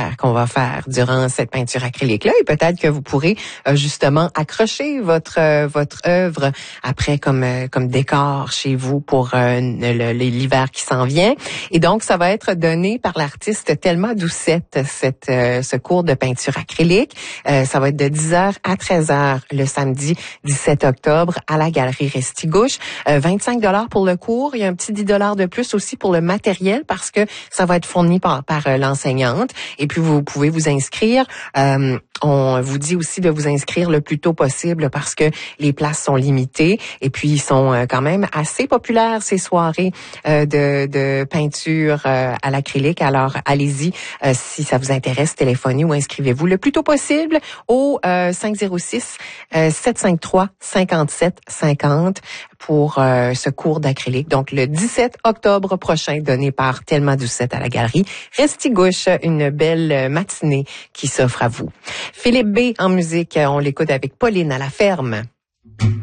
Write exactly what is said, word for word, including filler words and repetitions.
supplémentaires qu'on va faire durant cette peinture acrylique-là. Et peut-être que vous pourrez euh, justement accrocher votre euh, votre œuvre après comme euh, comme décor chez vous pour euh, le, l'hiver qui s'en vient. Et donc, ça va être donné par l'artiste Thelma Doucette, cette, euh, ce cours de peinture acrylique. Euh, ça va être de dix heures à treize heures le samedi dix-sept octobre à la Galerie Restigouche. Euh, vingt-cinq dollars pour le cours. Il y a un petit dix dollars de plus aussi pour le matériel parce que ça va être fourni par, par euh, l'enseignante. Et puis, vous pouvez vous inscrire. Euh, on vous dit aussi de vous inscrire le plus tôt possible parce que les places sont limitées. Et puis, ils sont euh, quand même assez populaires, ces soirées euh, de, de peinture euh, à l'acrylique. Alors, allez-y. Euh, si ça vous intéresse, téléphonez ou inscrivez-vous le plus tôt possible au euh, cinq zéro six, sept cinq trois, cinq sept cinq zéro pour euh, ce cours d'acrylique. Donc, le dix-sept octobre prochain, donné par Thelma Doucette à la Galerie Restigouche. Une belle matinée qui s'offre à vous. Philippe B. en musique, on l'écoute avec Pauline à la ferme.